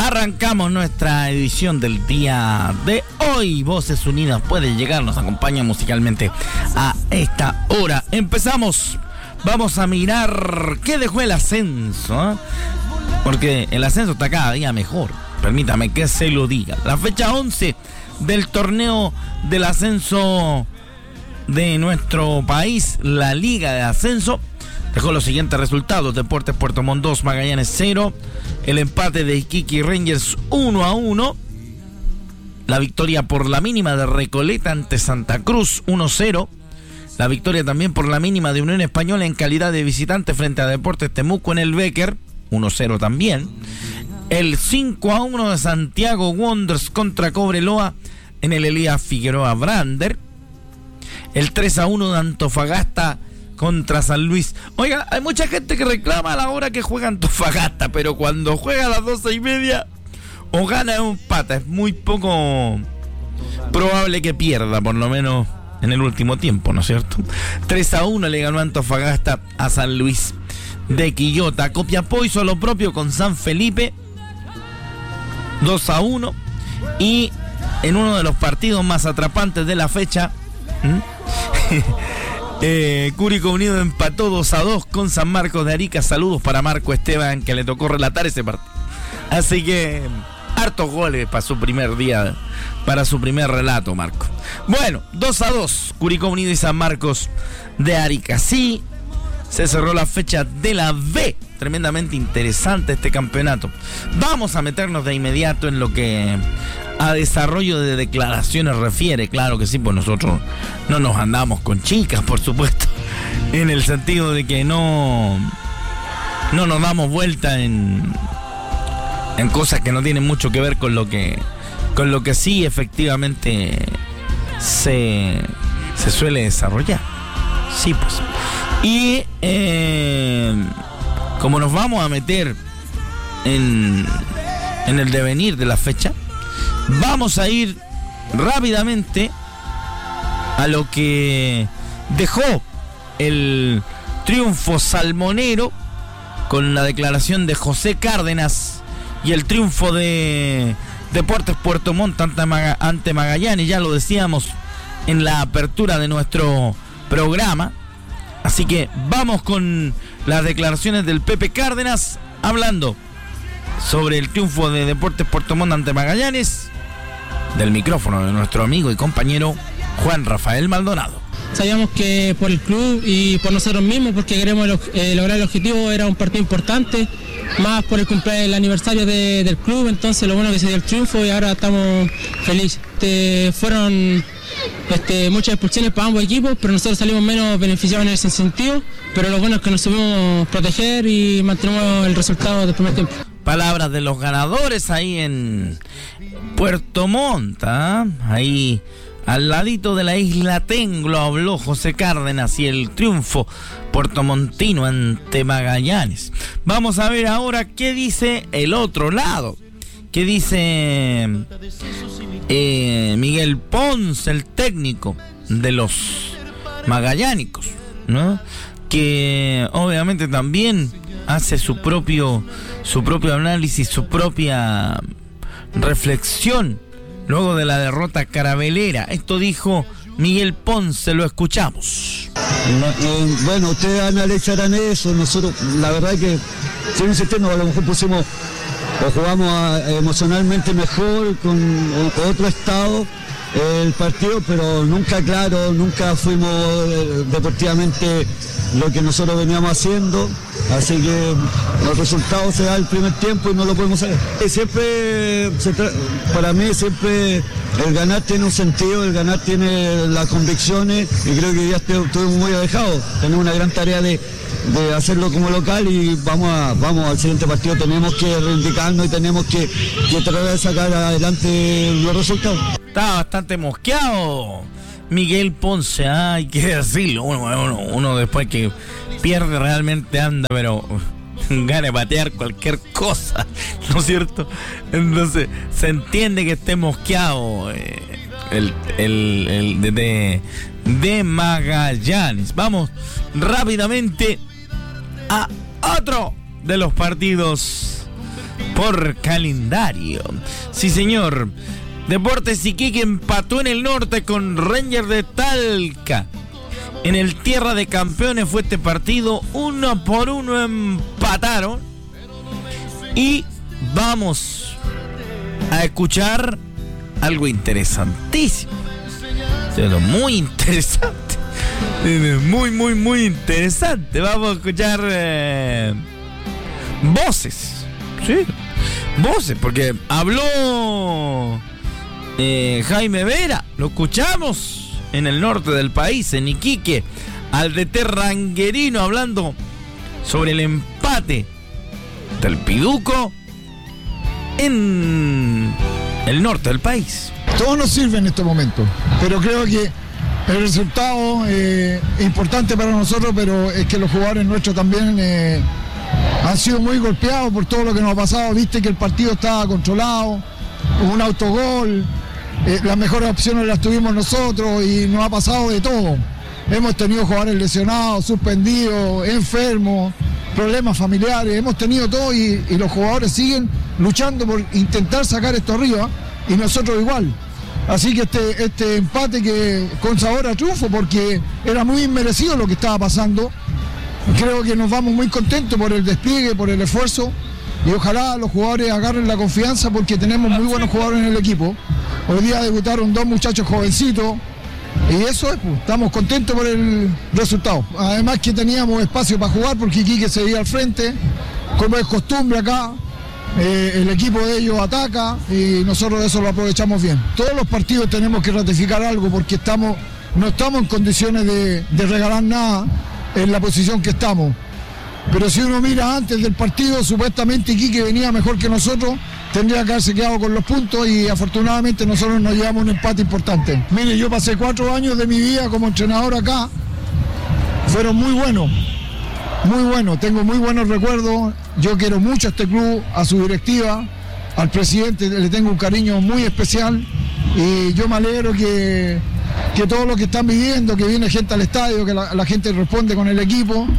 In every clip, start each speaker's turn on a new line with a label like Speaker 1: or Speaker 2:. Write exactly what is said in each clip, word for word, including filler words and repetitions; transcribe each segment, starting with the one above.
Speaker 1: Arrancamos nuestra edición del día de hoy. Voces Unidas puede llegar, nos acompaña musicalmente a esta hora. Empezamos. Vamos a mirar qué dejó el ascenso, ¿eh? Porque el ascenso está cada día mejor. Permítame que se lo diga. La fecha once del torneo del ascenso de nuestro país, la Liga de Ascenso, dejó los siguientes resultados: Deportes Puerto Montt dos, Magallanes cero, el empate de Iquique y Rangers uno a uno, la victoria por la mínima de Recoleta ante Santa Cruz uno cero, la victoria también por la mínima de Unión Española en calidad de visitante frente a Deportes Temuco en el Becker uno cero también, el cinco a uno de Santiago Wanderers contra Cobreloa en el Elías Figueroa Brander, el tres a uno de Antofagasta contra San Luis. Oiga, hay mucha gente que reclama a la hora que juega Antofagasta, pero cuando juega a las doce y media o gana o empata, es muy poco probable que pierda, por lo menos en el último tiempo, ¿no es cierto? tres a uno le ganó Antofagasta a San Luis de Quillota. Copiapó hizo lo propio con San Felipe dos a uno, y en uno de los partidos más atrapantes de la fecha, Eh, Curicó Unido empató dos a dos con San Marcos de Arica. Saludos para Marco Esteban, que le tocó relatar ese partido. Así que hartos goles para su primer día, para su primer relato, Marco. Bueno, dos a dos Curicó Unido y San Marcos de Arica. Sí, se cerró la fecha de la B. Tremendamente interesante este campeonato. Vamos a meternos de inmediato en lo que a desarrollo de declaraciones refiere. Claro que sí, pues nosotros no nos andamos con chicas, por supuesto, en el sentido de que no no nos damos vuelta en en cosas que no tienen mucho que ver con lo que con lo que sí efectivamente se se suele desarrollar. Sí, pues. Y eh, como nos vamos a meter en en el devenir de la fecha, vamos a ir rápidamente a lo que dejó el triunfo salmonero con la declaración de José Cárdenas y el triunfo de Deportes Puerto Montt ante Magallanes. Ya lo decíamos en la apertura de nuestro programa. Así que vamos con las declaraciones del Pepe Cárdenas hablando sobre el triunfo de Deportes Puerto Montt ante Magallanes, del micrófono de nuestro amigo y compañero Juan Rafael Maldonado.
Speaker 2: Sabíamos que por el club y por nosotros mismos, porque queremos eh, lograr el objetivo, era un partido importante, más por el cumpleaños, el aniversario de, del club. Entonces lo bueno que se dio el triunfo y ahora estamos felices. Este, fueron este, muchas expulsiones para ambos equipos, pero nosotros salimos menos beneficiados en ese sentido, pero lo bueno es que nos supimos proteger y mantenemos el resultado del primer tiempo.
Speaker 1: Palabras de los ganadores ahí en Puerto Montt, ¿eh? Ahí al ladito de la isla Tenglo habló José Cárdenas y el triunfo puertomontino ante Magallanes. Vamos a ver ahora qué dice el otro lado, qué dice eh, Miguel Ponce, el técnico de los magallánicos, ¿no? Que obviamente también hace su propio su propio análisis, su propia reflexión luego de la derrota carabelera. Esto dijo Miguel Ponce, lo escuchamos.
Speaker 3: No, no, bueno, ustedes analizarán eso. Nosotros, la verdad que, sin insistirnos, a lo mejor pusimos o jugamos a, emocionalmente mejor, con, o, con otro estado el partido, pero nunca claro, nunca fuimos eh, deportivamente lo que nosotros veníamos haciendo, así que los resultados se dan el primer tiempo y no lo podemos saber. Siempre, se tra- para mí siempre el ganar tiene un sentido, el ganar tiene las convicciones, y creo que ya estuvimos muy alejados. Tenemos una gran tarea de, de hacerlo como local y vamos a, vamos al siguiente partido, tenemos que reivindicarnos y tenemos que, que tratar de sacar adelante los resultados.
Speaker 1: Está bastante mosqueado Miguel Ponce, ah, hay que decirlo. Uno, uno, uno después que pierde realmente anda, pero gana de patear cualquier cosa, ¿no es cierto? Entonces se entiende que esté mosqueado eh, el, el, el de, de, de Magallanes. Vamos rápidamente a otro de los partidos por calendario. Sí, señor. Deportes Iquique empató en el norte con Rangers de Talca. En el Tierra de Campeones fue este partido, uno por uno empataron. Y vamos a escuchar algo interesantísimo. Pero muy interesante. Muy, muy, muy interesante. Vamos a escuchar eh, voces. Sí, voces, porque habló eh, Jaime Vera. Lo escuchamos en el norte del país, en Iquique, al D T ranguerino hablando sobre el empate del Piduco en el norte del país.
Speaker 4: Todo nos sirve en este momento, pero creo que el resultado eh, es importante para nosotros, pero es que los jugadores nuestros también eh, han sido muy golpeados por todo lo que nos ha pasado. Viste que el partido estaba controlado, hubo un autogol, eh, las mejores opciones las tuvimos nosotros y nos ha pasado de todo. Hemos tenido jugadores lesionados, suspendidos, enfermos, problemas familiares, hemos tenido todo y, y los jugadores siguen luchando por intentar sacar esto arriba y nosotros igual. Así que este, este empate que con sabor a triunfo, porque era muy inmerecido lo que estaba pasando. Creo que nos vamos muy contentos por el despliegue, por el esfuerzo y ojalá los jugadores agarren la confianza porque tenemos muy buenos jugadores en el equipo. Hoy día debutaron dos muchachos jovencitos y eso es, pues, estamos contentos por el resultado. Además que teníamos espacio para jugar porque Iquique se veía al frente, como es costumbre acá. Eh, el equipo de ellos ataca y nosotros eso lo aprovechamos bien. Todos los partidos tenemos que ratificar algo porque estamos, no estamos en condiciones de, de regalar nada en la posición que estamos. Pero si uno mira antes del partido, supuestamente Iquique venía mejor que nosotros, tendría que haberse quedado con los puntos y afortunadamente nosotros nos llevamos un empate importante. Mire, yo pasé cuatro años de mi vida como entrenador acá, fueron muy buenos. Muy bueno, tengo muy buenos recuerdos, yo quiero mucho a este club, a su directiva, al presidente le tengo un cariño muy especial y yo me alegro que, que todo lo que están viviendo, que viene gente al estadio, que la, la gente responde con el equipo,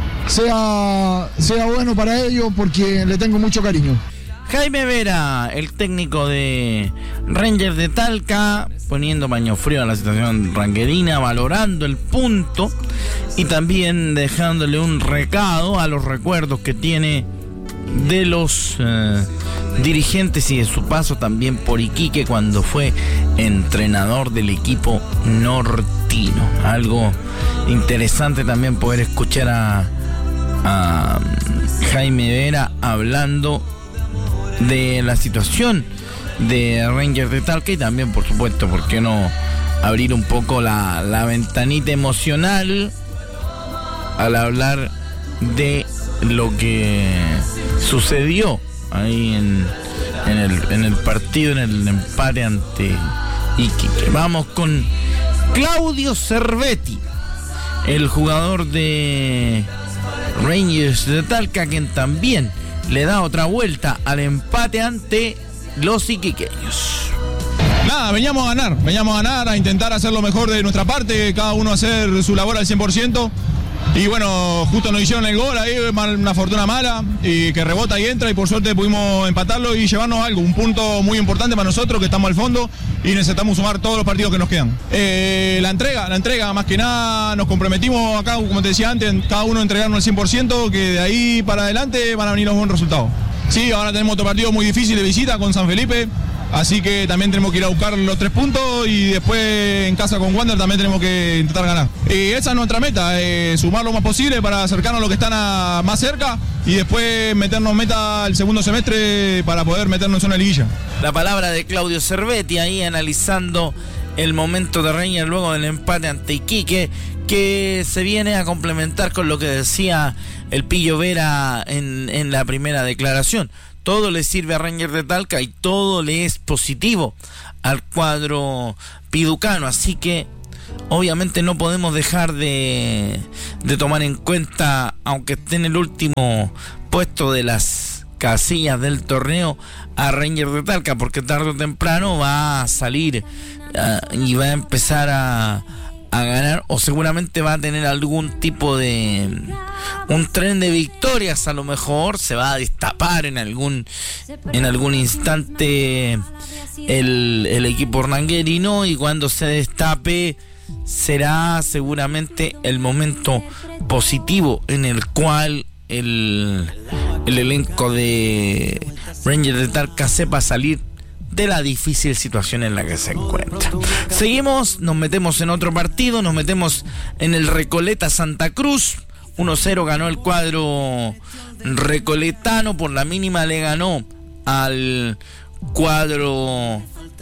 Speaker 4: sea, sea bueno para ellos porque le tengo mucho cariño.
Speaker 1: Jaime Vera, el técnico de Rangers de Talca, poniendo paño frío a la situación ranguerina, valorando el punto y también dejándole un recado a los recuerdos que tiene de los eh, dirigentes y de su paso también por Iquique cuando fue entrenador del equipo nortino. Algo interesante también poder escuchar a, a Jaime Vera hablando de la situación de Rangers de Talca y también, por supuesto, ¿por qué no abrir un poco la, la ventanita emocional al hablar de lo que sucedió ahí en, en, el, en el partido, en el empate ante Iquique? Vamos con Claudio Cervetti, el jugador de Rangers de Talca, quien también le da otra vuelta al empate ante los iquiqueños.
Speaker 5: Nada, veníamos a ganar, veníamos a ganar, a intentar hacer lo mejor de nuestra parte, cada uno hacer su labor al cien por ciento. Y bueno, justo nos hicieron el gol ahí, una fortuna mala, y que rebota y entra, y por suerte pudimos empatarlo y llevarnos algo, un punto muy importante para nosotros que estamos al fondo y necesitamos sumar todos los partidos que nos quedan. Eh, la entrega, la entrega, más que nada nos comprometimos acá, como te decía antes, cada uno a entregarnos el cien por ciento, que de ahí para adelante van a venir los buenos resultados. Sí, ahora tenemos otro partido muy difícil de visita con San Felipe, así que también tenemos que ir a buscar los tres puntos y después en casa con Wander también tenemos que intentar ganar. Y esa es nuestra meta, eh, sumar lo más posible para acercarnos a los que están a, más cerca y después meternos meta el segundo semestre para poder meternos en una liguilla.
Speaker 1: La palabra de Claudio Cervetti ahí analizando el momento de Rangers luego del empate ante Iquique, que se viene a complementar con lo que decía el Pillo Vera en, en la primera declaración. Todo le sirve a Rangers de Talca y todo le es positivo al cuadro piducano, así que obviamente no podemos dejar de, de tomar en cuenta, aunque esté en el último puesto de las casillas del torneo, a Rangers de Talca, porque tarde o temprano va a salir uh, y va a empezar a, a ganar, o seguramente va a tener algún tipo de un tren de victorias. A lo mejor se va a destapar en algún en algún instante el, el equipo hernanguerino, y cuando se destape será seguramente el momento positivo en el cual el, el elenco de Rangers de Talca sepa salir de la difícil situación en la que se encuentra. Seguimos, nos metemos en otro partido, nos metemos en el Recoleta Santa Cruz. uno cero ganó el cuadro recoletano, por la mínima le ganó al cuadro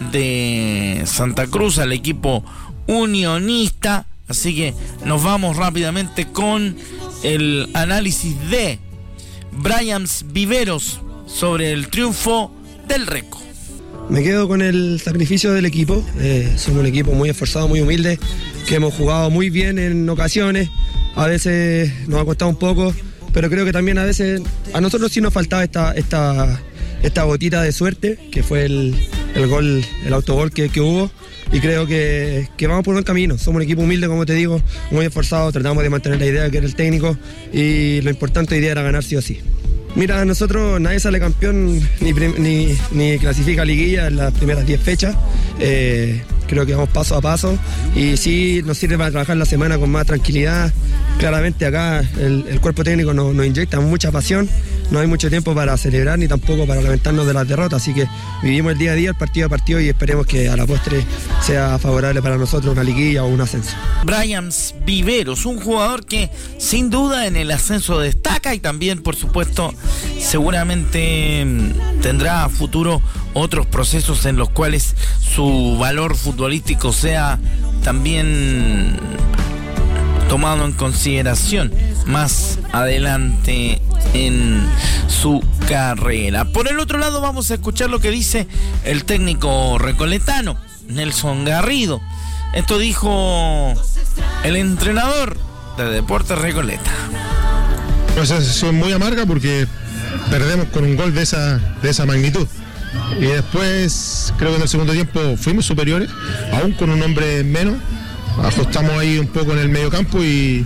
Speaker 1: de Santa Cruz, al equipo unionista. Así que nos vamos rápidamente con el análisis de Brian Viveros sobre el triunfo del Reco.
Speaker 6: Me quedo con el sacrificio del equipo. Eh, somos un equipo muy esforzado, muy humilde, que hemos jugado muy bien en ocasiones. A veces nos ha costado un poco, pero creo que también a veces a nosotros sí nos faltaba esta, esta, esta gotita de suerte, que fue el, el gol, el autogol que, que hubo. Y creo que, que vamos por buen camino. Somos un equipo humilde, como te digo, muy esforzado. Tratamos de mantener la idea que era el técnico, y lo importante hoy día era ganar sí o sí. Mira, nosotros nadie sale campeón ni, ni, ni clasifica a liguilla en las primeras diez fechas. Eh, creo que vamos paso a paso, y sí nos sirve para trabajar la semana con más tranquilidad. Claramente acá el, el cuerpo técnico nos, nos inyecta mucha pasión. No hay mucho tiempo para celebrar ni tampoco para lamentarnos de las derrotas, así que vivimos el día a día, el partido a partido, y esperemos que a la postre sea favorable para nosotros una liguilla o un ascenso.
Speaker 1: Brian Viveros, un jugador que sin duda en el ascenso destaca, y también por supuesto seguramente tendrá a futuro otros procesos en los cuales su valor futbolístico sea también tomado en consideración más adelante en su carrera. Por el otro lado, vamos a escuchar lo que dice el técnico recoletano, Nelson Garrido. Esto dijo el entrenador de Deportes Recoleta.
Speaker 7: Una sensación muy amarga porque perdemos con un gol de esa, de esa magnitud. Y después creo que en el segundo tiempo fuimos superiores, aún con un hombre menos. Ajustamos ahí un poco en el medio campo y,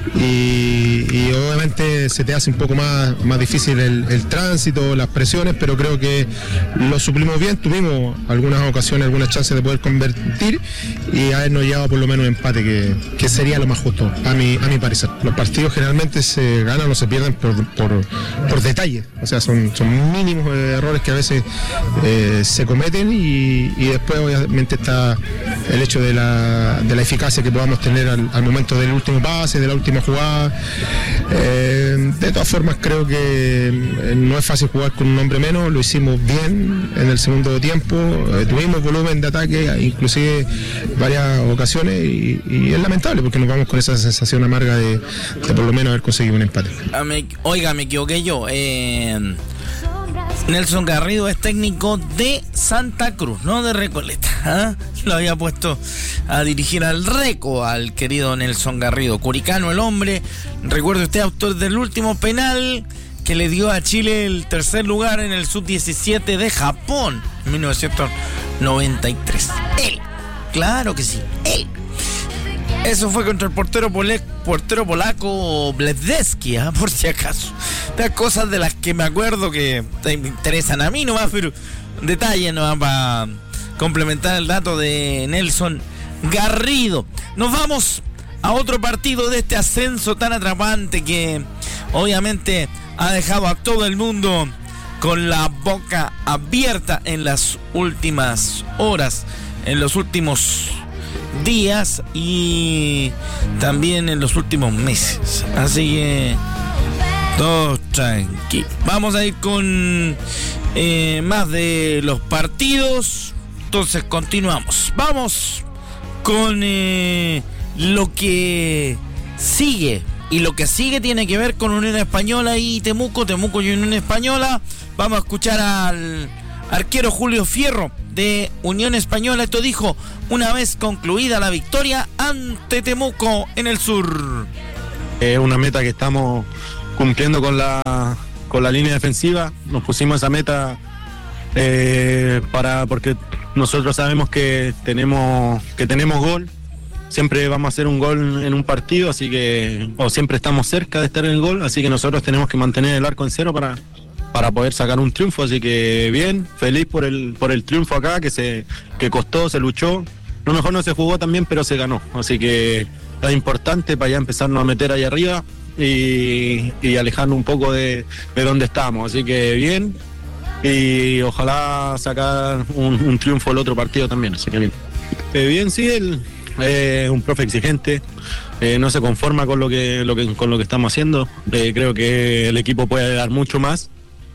Speaker 7: y, y obviamente se te hace un poco más, más difícil el, el tránsito, las presiones, pero creo que lo suplimos bien. Tuvimos algunas ocasiones, algunas chances de poder convertir y habernos llevado por lo menos un empate, que, que sería lo más justo a mi, a mi parecer. Los partidos generalmente se ganan o se pierden por, por, por detalle, o sea, son, son mínimos errores que a veces eh, se cometen, y, y después obviamente está el hecho de la, de la eficacia que podamos tener al, al momento del último pase, de la última jugada. Eh, de todas formas, creo que no es fácil jugar con un hombre menos. Lo hicimos bien en el segundo tiempo, eh, tuvimos volumen de ataque, inclusive varias ocasiones, y, y es lamentable porque nos vamos con esa sensación amarga de, de por lo menos haber conseguido un empate.
Speaker 1: Oiga, me equivoqué yo. Eh... Nelson Garrido es técnico de Santa Cruz, no de Recoleta. ¿eh? Lo había puesto a dirigir al Reco, al querido Nelson Garrido. Curicano el hombre. Recuerde usted, autor del último penal que le dio a Chile el tercer lugar en el sub diecisiete de Japón en mil novecientos noventa y tres. Él, claro que sí, él. Eso fue contra el portero, pole, portero polaco Bledecki, ¿eh? Por si acaso. Las cosas de las que me acuerdo que me interesan a mí nomás, pero detalle nomás para complementar el dato de Nelson Garrido. Nos vamos a otro partido de este ascenso tan atrapante que obviamente ha dejado a todo el mundo con la boca abierta en las últimas horas, en los últimos días y también en los últimos meses. Así que todo tranquilo. Vamos a ir con eh, más de los partidos. Entonces continuamos. Vamos con eh, lo que sigue. Y lo que sigue tiene que ver con Unión Española y Temuco. Temuco y Unión Española. Vamos a escuchar al arquero Julio Fierro de Unión Española. Esto dijo una vez concluida la victoria ante Temuco en el sur.
Speaker 8: Es una meta que estamos cumpliendo con la con la línea defensiva. Nos pusimos esa meta eh, para porque nosotros sabemos que tenemos que tenemos gol siempre vamos a hacer un gol en un partido, así que, o siempre estamos cerca de estar en el gol, así que nosotros tenemos que mantener el arco en cero para, para poder sacar un triunfo, así que bien, feliz por el, por el triunfo acá, que se, que costó, se luchó, a lo mejor no se jugó tan bien, pero se ganó, así que es importante para ya empezarnos a meter ahí arriba y, y alejarnos un poco de, de donde estamos, así que bien, y ojalá sacar un, un triunfo el otro partido también, así que bien. Eh, bien, sí, el Eh, un profe exigente, eh, no se conforma con lo que, lo que con lo que estamos haciendo, eh, creo que el equipo puede dar mucho más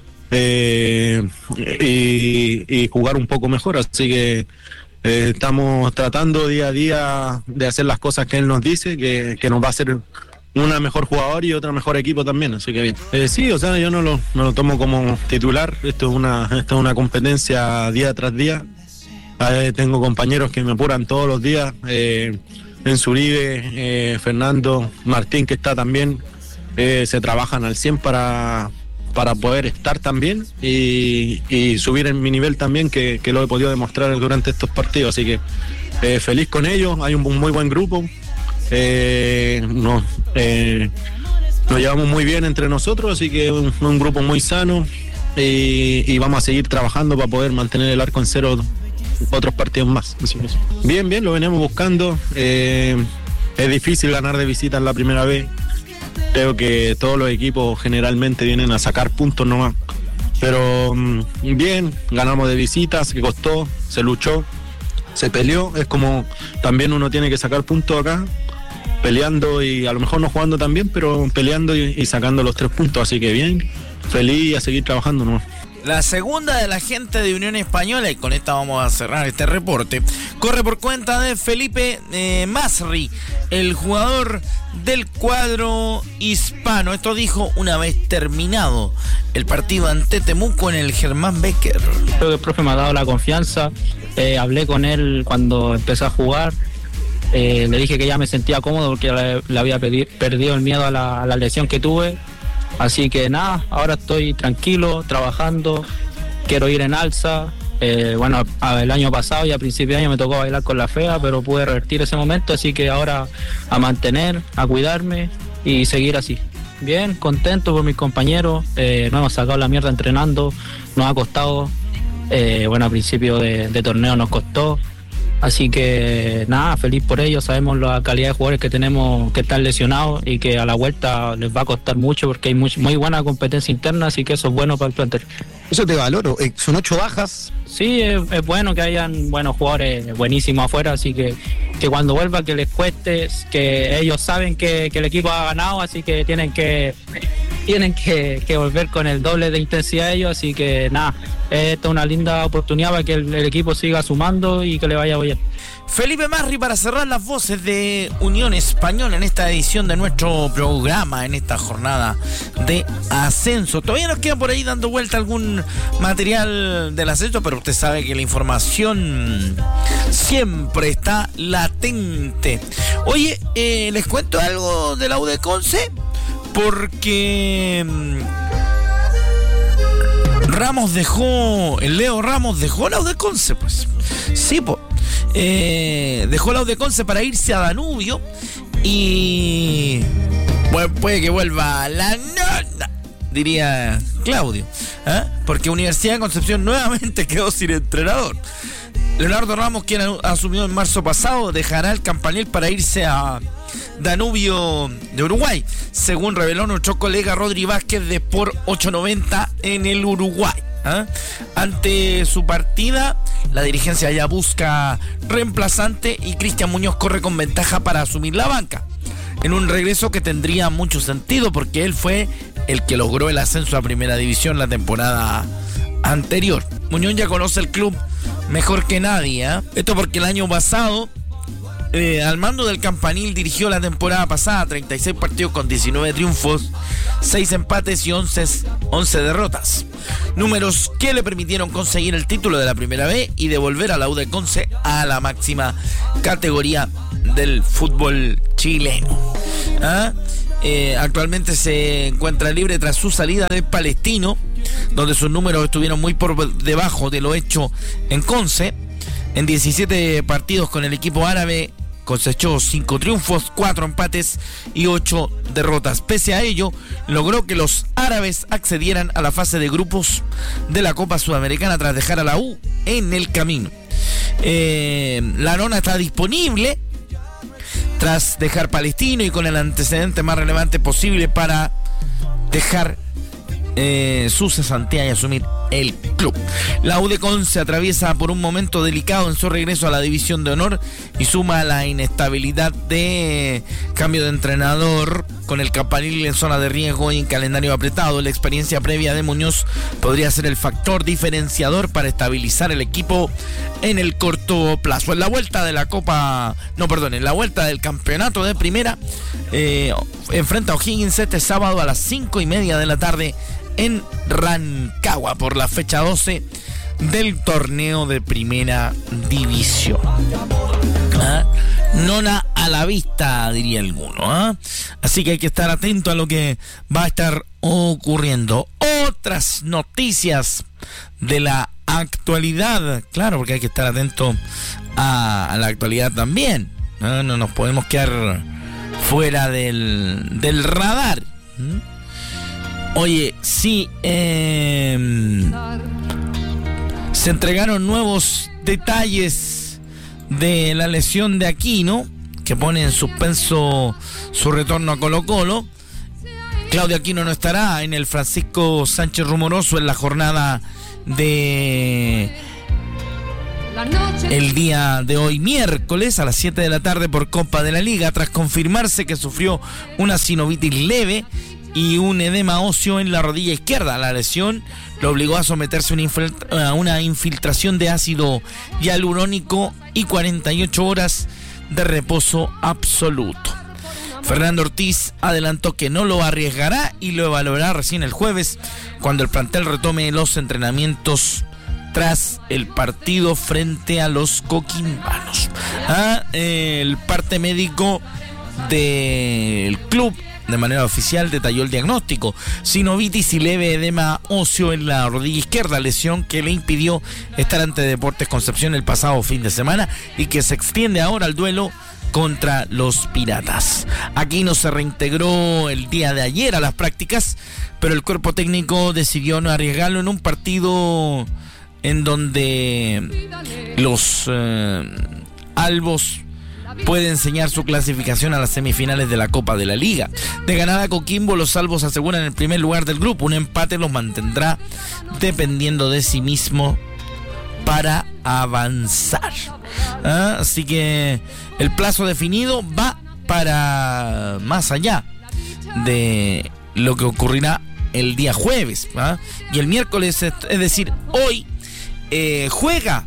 Speaker 8: eh, y, y jugar un poco mejor, así que eh, estamos tratando día a día de hacer las cosas que él nos dice, que, que nos va a hacer una mejor jugador y otra mejor equipo también, así que bien. Eh, sí, o sea, yo no lo, no lo tomo como titular, esto es una, esto es una competencia día tras día. Eh, tengo compañeros que me apuran todos los días, eh, en Zuribe, eh, Fernando, Martín, que está también, eh, se trabajan al cien para, para poder estar también y, y subir en mi nivel también, que, que lo he podido demostrar durante estos partidos, así que eh, feliz con ellos, hay un, un muy buen grupo, eh, nos, eh, nos llevamos muy bien entre nosotros, así que un, un grupo muy sano y, y vamos a seguir trabajando para poder mantener el arco en cero otros partidos más. Bien, bien, lo venimos buscando. Eh, es difícil ganar de visita en la primera vez. Creo que todos los equipos generalmente vienen a sacar puntos nomás. Pero bien, ganamos de visitas, que costó, se luchó, se peleó. Es como también uno tiene que sacar puntos acá, peleando y a lo mejor no jugando tan bien, pero peleando y, y sacando los tres puntos. Así que bien, feliz y a seguir trabajando nomás.
Speaker 1: La segunda de la gente de Unión Española, y con esta vamos a cerrar este reporte, corre por cuenta de Felipe eh, Masri, el jugador del cuadro hispano. Esto dijo una vez terminado el partido ante Temuco en el Germán Becker.
Speaker 9: Creo que el profe me ha dado la confianza, eh, hablé con él cuando empecé a jugar, eh, le dije que ya me sentía cómodo porque le, le había pedi- perdido el miedo a la, a la lesión que tuve. Así que nada, ahora estoy tranquilo, trabajando, quiero ir en alza. Eh, bueno, a, el año pasado y a principio de año me tocó bailar con la fea, pero pude revertir ese momento, así que ahora a mantener, a cuidarme y seguir así. Bien, contento por mis compañeros, eh, nos hemos sacado la mierda entrenando, nos ha costado, eh, bueno, a principio de, de torneo nos costó. Así que nada, feliz por ellos, sabemos la calidad de jugadores que tenemos que están lesionados y que a la vuelta les va a costar mucho porque hay muy, muy buena competencia interna, así que eso es bueno para el plantel.
Speaker 10: Eso te valoro, eh, son ocho bajas.
Speaker 9: Sí, es, es bueno que hayan buenos jugadores buenísimos afuera, así que, que cuando vuelva que les cueste, que ellos saben que, que el equipo ha ganado, así que tienen que tienen que, que volver con el doble de intensidad ellos, así que nada, esta es una linda oportunidad para que el, el equipo siga sumando y que le vaya bien.
Speaker 1: Felipe Masri para cerrar las voces de Unión Española en esta edición de nuestro programa, en esta jornada de ascenso. Todavía nos queda por ahí dando vuelta algún material del ascenso, pero usted sabe que la información siempre está latente. Oye, eh, les cuento algo de la U de Conce, porque Ramos dejó, el Leo Ramos dejó la U de Conce, pues. Sí, pues. Eh, dejó la U de Conce para irse a Danubio y bueno, puede que vuelva a la nona, diría Claudio, ¿eh? Porque Universidad de Concepción nuevamente quedó sin entrenador. Leonardo Ramos, quien asumió en marzo pasado, dejará el Campanil para irse a Danubio de Uruguay, según reveló nuestro colega Rodri Vázquez de Sport ochocientos noventa en el Uruguay. ¿Eh? Ante su partida, la dirigencia ya busca reemplazante y Cristian Muñoz corre con ventaja para asumir la banca, en un regreso que tendría mucho sentido porque él fue el que logró el ascenso a Primera División la temporada anterior. Muñoz ya conoce el club mejor que nadie, ¿eh? Esto porque el año pasado Eh, al mando del Campanil dirigió la temporada pasada treinta y seis partidos con diecinueve triunfos, seis empates y once, once derrotas. Números que le permitieron conseguir el título de la Primera B y devolver a la U de Conce a la máxima categoría del fútbol chileno. ¿Ah? Eh, actualmente se encuentra libre tras su salida de Palestino, donde sus números estuvieron muy por debajo de lo hecho en Conce. En diecisiete partidos con el equipo árabe cosechó cinco triunfos, cuatro empates y ocho derrotas. Pese a ello, logró que los árabes accedieran a la fase de grupos de la Copa Sudamericana tras dejar a la U en el camino. Eh, la nona está disponible tras dejar Palestino y con el antecedente más relevante posible para dejar eh, su cesantía y asumir el club. La U de Conce atraviesa por un momento delicado en su regreso a la división de honor y suma la inestabilidad de cambio de entrenador con el campanil en zona de riesgo y en calendario apretado. La experiencia previa de Muñoz podría ser el factor diferenciador para estabilizar el equipo en el corto plazo. En la vuelta de la Copa, no perdón, en la vuelta del campeonato de primera, eh, enfrenta a O'Higgins este sábado a las cinco y media de la tarde en Rancagua por la fecha doce del torneo de primera división. ¿Ah? Nona a la vista, diría alguno. ¿Ah? Así que hay que estar atento a lo que va a estar ocurriendo. Otras noticias de la actualidad, claro, porque hay que estar atento a, a la actualidad también. ¿Ah? No nos podemos quedar fuera del, del radar. ¿Mm? Oye, sí, eh, se entregaron nuevos detalles de la lesión de Aquino, que pone en suspenso su retorno a Colo-Colo. Claudio Aquino no estará en el Francisco Sánchez Rumoroso en la jornada de el día de hoy, miércoles, a las siete de la tarde por Copa de la Liga, tras confirmarse que sufrió una sinovitis leve y un edema óseo en la rodilla izquierda. La lesión lo obligó a someterse a una infiltración de ácido hialurónico y cuarenta y ocho horas de reposo absoluto. Fernando Ortiz adelantó que no lo arriesgará y lo evaluará recién el jueves, cuando el plantel retome los entrenamientos tras el partido frente a los coquimbanos. Ah, el parte médico del club de manera oficial detalló el diagnóstico: sinovitis y leve edema óseo en la rodilla izquierda, lesión que le impidió estar ante Deportes Concepción el pasado fin de semana y que se extiende ahora al duelo contra los Piratas. Aquino se reintegró el día de ayer a las prácticas, pero el cuerpo técnico decidió no arriesgarlo en un partido en donde los eh, albos puede enseñar su clasificación a las semifinales de la Copa de la Liga. De ganar a Coquimbo, los salvos aseguran el primer lugar del grupo. Un empate los mantendrá dependiendo de sí mismo para avanzar. ¿Ah? Así que el plazo definido va para más allá de lo que ocurrirá el día jueves. ¿Ah? Y el miércoles, es decir, hoy, eh, juega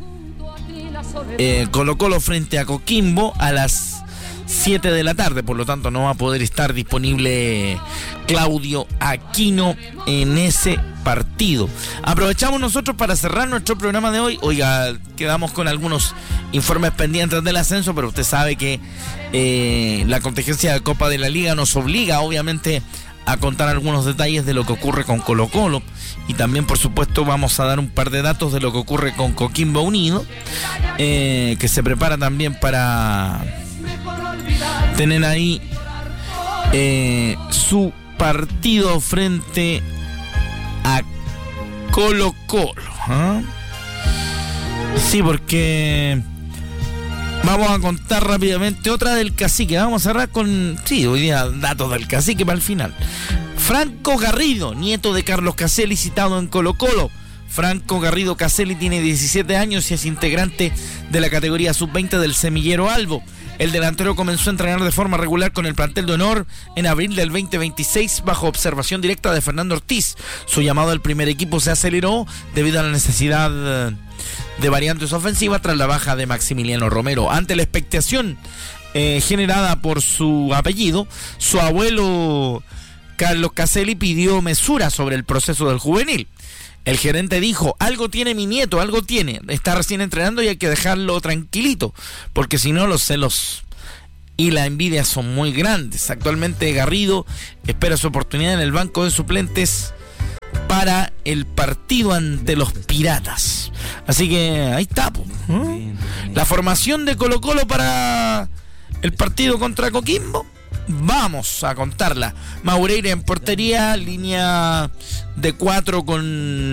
Speaker 1: Eh, Colo-Colo frente a Coquimbo a las siete de la tarde, por lo tanto no va a poder estar disponible Claudio Aquino en ese partido. Aprovechamos nosotros para cerrar nuestro programa de hoy. Oiga, quedamos con algunos informes pendientes del ascenso, pero usted sabe que eh, la contingencia de Copa de la Liga nos obliga obviamente a contar algunos detalles de lo que ocurre con Colo-Colo, y también por supuesto vamos a dar un par de datos de lo que ocurre con Coquimbo Unido, eh, que se prepara también para tener ahí eh, su partido frente a Colo-Colo. ¿eh? Sí, porque vamos a contar rápidamente otra del Cacique. Vamos a cerrar con, sí, hoy día datos del Cacique para el final. Franco Garrido, nieto de Carlos Caselli, citado en Colo-Colo. Franco Garrido Caselli tiene diecisiete años y es integrante de la categoría sub veinte del Semillero Albo. El delantero comenzó a entrenar de forma regular con el plantel de honor en abril del veinte veintiséis bajo observación directa de Fernando Ortiz. Su llamado al primer equipo se aceleró debido a la necesidad de variantes ofensivas tras la baja de Maximiliano Romero. Ante la expectación eh, generada por su apellido, su abuelo Carlos Caselli pidió mesura sobre el proceso del juvenil. El gerente dijo: algo tiene mi nieto, algo tiene, está recién entrenando y hay que dejarlo tranquilito, porque si no los celos y la envidia son muy grandes. Actualmente Garrido espera su oportunidad en el banco de suplentes para el partido ante los Piratas. Así que ahí está, ¿eh? La formación de Colo-Colo para El partido contra Coquimbo, vamos a contarla. Maureira en portería, línea de cuatro con